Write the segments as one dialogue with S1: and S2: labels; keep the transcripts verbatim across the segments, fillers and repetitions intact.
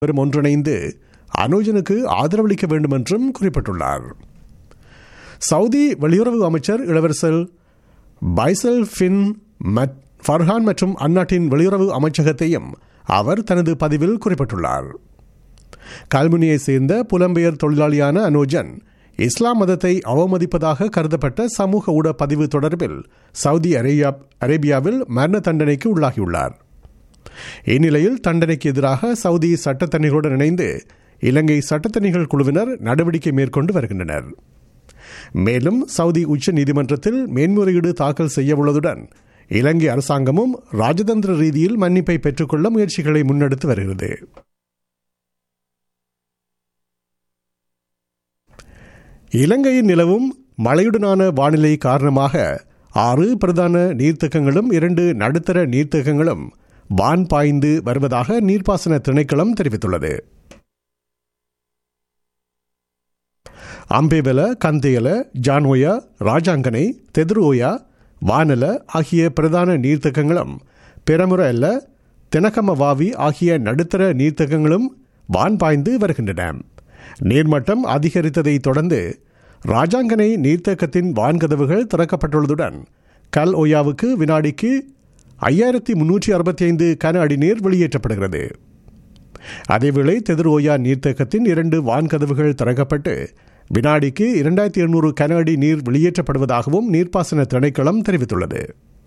S1: பெரும் ஒன்றிணைந்து அனுஜனுக்கு ஆதரவளிக்க வேண்டும் என்றும் குறிப்பிட்டுள்ளார். சவுதி வெளியுறவு அமைச்சர் இளவரசர் பைசல் பின் ஃபர்ஹான் மற்றும் அந்நாட்டின் வெளியுறவு அமைச்சகத்தையும் அவர் தனது பதிவில் குறிப்பிட்டுள்ளார். கல்முனையை சேர்ந்த புலம்பெயர் தொழிலாளியான அனுஜன் இஸ்லாம் மதத்தை அவமதிப்பதாக கருதப்பட்ட சமூக ஊடக பதிவு தொடர்பில் சவுதி அரேபியா அரேபியாவில் மரண தண்டனைக்கு உள்ளாகியுள்ளார். இந்நிலையில் தண்டனைக்கு எதிராக சவுதி சட்டத்தணிகளுடன் இணைந்து இலங்கை சட்டத்தணிகள் குழுவினர் நடவடிக்கை மேற்கொண்டு வருகின்றனர். மேலும் சவுதி உச்ச நீதிமன்றத்தில் மேன்முறையீடு தாக்கல் செய்யவுள்ளதுடன் இலங்கை அரசாங்கமும் ராஜதந்திர ரீதியில் மன்னிப்பை பெற்றுக்கொள்ள முயற்சிகளை முன்னெடுத்து வருகிறது. இலங்கையில் நிலவும் மழையுடனான வானிலை காரணமாக ஆறு பிரதான நீர்த்தேக்கங்களும் இரண்டு நடுத்தர நீர்த்தேக்கங்களும் வான் பாய்ந்து வருவதாக நீர்ப்பாசன திணைக்களம் தெரிவித்துள்ளது. அம்பேவல, கந்தேல, ஜான்ஓயா, ராஜாங்கனை, தெதுரோயா, வானல ஆகிய பிரதான நீர்த்தேக்கங்களும் பெரமுர அல்ல, தெனகமவாவி ஆகிய நடுத்தர நீர்த்தேக்கங்களும் வான் பாய்ந்து வருகின்றன. நீர்மட்டம் அதிகரித்ததை தொடர்ந்து ராஜாங்கனை நீர்த்தேக்கத்தின் வான்கதவுகள் திறக்கப்பட்டுள்ளதுடன் கல் ஓயாவுக்கு வினாடிக்கு ஐயாயிரத்தி முன்னூற்றி அறுபத்தி ஐந்து கன அடி நீர் வெளியேற்றப்படுகிறது. அதேவேளை தெதுரோயா நீர்த்தேக்கத்தின் இரண்டு வான்கதவுகள் திறக்கப்பட்டு வினாடிக்கு இரண்டாயிரத்தி எண்ணூறு கன அடி நீர் வெளியேற்றப்படுவதாகவும் நீர்ப்பாசன திணைக்களம் தெரிவித்துள்ளது.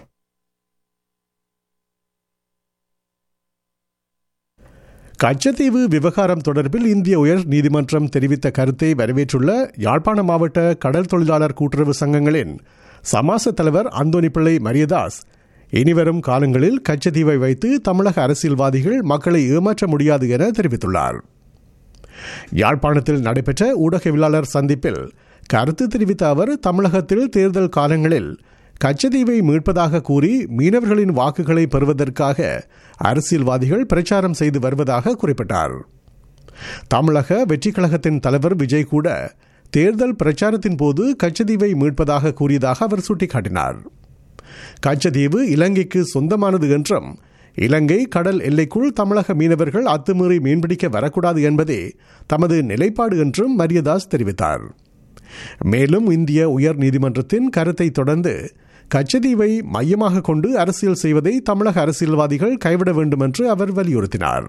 S1: கச்சத்தீவு விவகாரம் தொடர்பில் இந்திய உயர் நீதிமன்றம் தெரிவித்த கருத்தை வரவேற்றுள்ள யாழ்ப்பாண மாவட்ட கடல் தொழிலாளர் கூட்டுறவு சங்கங்களின் சமாச தலைவர் அந்தோணி பிள்ளை மரியதாஸ் இனிவரும் காலங்களில் கச்சத்தீவை வைத்து தமிழக அரசியல்வாதிகள் மக்களை ஏமாற்ற முடியாது என தெரிவித்துள்ளார். யாழ்ப்பாணத்தில் நடைபெற்ற ஊடகவியலாளர் சந்திப்பில் கருத்து தெரிவித்த அவர் தமிழகத்தில் தேர்தல் காலங்களில் கச்சத்தீவை மீட்பதாக கூறி மீனவர்களின் வாக்குகளை பெறுவதற்காக அரசியல்வாதிகள் பிரச்சாரம் செய்து வருவதாக குறிப்பிட்டார். தமிழக வெற்றிக் கழகத்தின் தலைவர் விஜய் கூட தேர்தல் பிரச்சாரத்தின் போது கச்சத்தீவை மீட்பதாக கூறியதாக அவர் சுட்டிக்காட்டினார். கச்சத்தீவு இலங்கைக்கு சொந்தமானது என்றும் இலங்கை கடல் எல்லைக்குள் தமிழக மீனவர்கள் அத்துமீறி மீன்பிடிக்க வரக்கூடாது என்பதே தமது நிலைப்பாடு என்றும் மரியதாஸ் தெரிவித்தார். மேலும் இந்திய உயர் நீதிமன்றத்தின் கருத்தை தொடர்ந்து கச்சத்தீவை மையமாக கொண்டு அரசியல் செய்வதை தமிழக அரசியல்வாதிகள் கைவிட வேண்டும் என்று அவர் வலியுறுத்தினார்.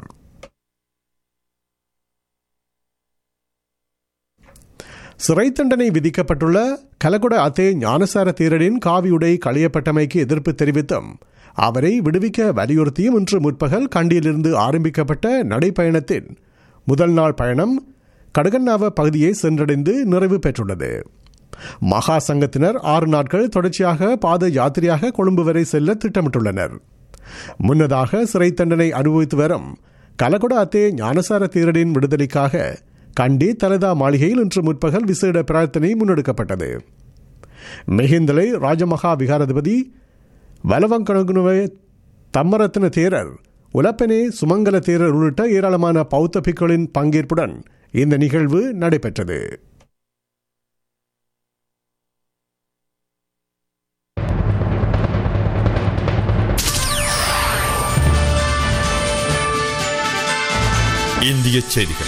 S1: சிறை தண்டனை விதிக்கப்பட்டுள்ள கலகொட அத்தே ஞானசார தேரரின் காவியுடை களையப்பட்டமைக்கு எதிர்ப்பு தெரிவித்தும் அவரை விடுவிக்க வலியுறுத்தியும் இன்று முற்பகல் கண்டியிலிருந்து ஆரம்பிக்கப்பட்ட நடைப்பயணத்தின் முதல் நாள் பயணம் கடகன்னாவ பகுதியை சென்றடைந்து நிறைவு பெற்றுள்ளது. மகா சங்கத்தினர் ஆறு நாட்கள் தொடர்ச்சியாக பாத யாத்திரையாக கொழும்பு வரை செல்ல திட்டமிட்டுள்ளனர். முன்னதாக சிறை தண்டனை அனுபவித்து வரும் கலகொட அத்தே ஞானசார தேரரின் விடுதலைக்காக கண்டி தலதா மாளிகையில் இன்று முற்பகல் விசேட பிரார்த்தனை முன்னெடுக்கப்பட்டது. மிகிந்தலை ராஜமகா விகாராதிபதி வலவங்கணகுனுவை தம்மரத்ன தேரர், உலப்பனே சுமங்கல தேரர் உள்ளிட்ட ஏராளமான பௌத்த பிக்குகளின் பங்கேற்புடன் இந்த நிகழ்வு நடைபெற்றது.
S2: இந்திய செய்திகள்.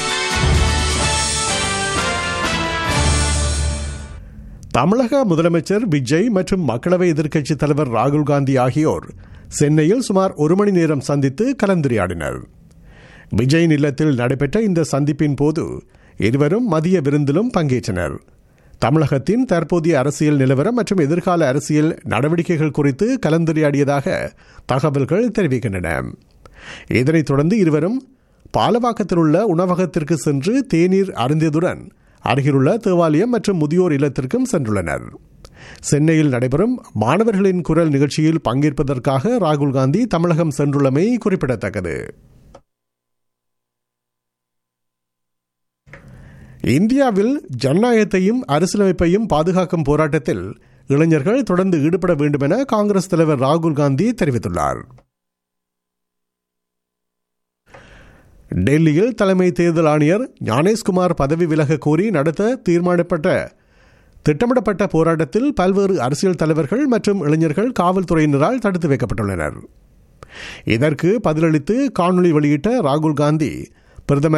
S1: தமிழக முதலமைச்சர் விஜய் மற்றும் மக்களவை எதிர்க்கட்சித் தலைவர் ராகுல் காந்தி ஆகியோர் சென்னையில் சுமார் ஒரு மணி நேரம் சந்தித்து கலந்துரையாடினர். விஜய் இல்லத்தில் நடைபெற்ற இந்த சந்திப்பின் போது இருவரும் மதிய விருந்திலும் பங்கேற்றனர். தமிழகத்தின் தற்போதைய அரசியல் நிலவரம் மற்றும் எதிர்கால அரசியல் நடவடிக்கைகள் குறித்து கலந்துரையாடியதாக தகவல்கள் தெரிவிக்கின்றன. இதனைத் தொடர்ந்து இருவரும் பாலவாக்கத்தில் உள்ள உணவகத்திற்கு சென்று தேநீர் அருந்தியதுடன் அருகிலுள்ள தேவாலயம் மற்றும் முதியோர் இல்லத்திற்கும் சென்றுள்ளனர். சென்னையில் நடைபெறும் மாணவர்களின் குரல் நிகழ்ச்சியில் பங்கேற்பதற்காக ராகுல் காந்தி தமிழகம் சென்றுள்ளமை குறிப்பிடத்தக்கது. இந்தியாவில் ஜனநாயகத்தையும் அரசியலமைப்பையும் பாதுகாக்கும் போராட்டத்தில் இளைஞர்கள் தொடர்ந்து ஈடுபட வேண்டும் என காங்கிரஸ் தலைவர் ராகுல் காந்தி தெரிவித்துள்ளார். டெல்லியில் தலைமை தேர்தல் ஆணையர் ஞானேஷ்குமார் பதவி விலக கோரி நடத்த தீர்மானிக்கப்பட்ட திட்டமிடப்பட்ட போராட்டத்தில் பல்வேறு அரசியல் தலைவர்கள் மற்றும் இளைஞர்கள் காவல்துறையினரால் தடுத்து வைக்கப்பட்டுள்ளனர். இதற்கு பதிலளித்து காணொலி வெளியிட்ட ராகுல் காந்தி, பிரதமர்